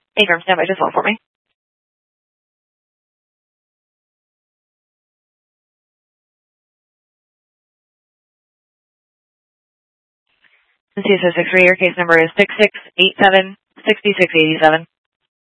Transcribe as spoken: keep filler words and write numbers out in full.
A-firm, stand by just one for me. C S O six three, your case number is six six eight seven, six six eight seven.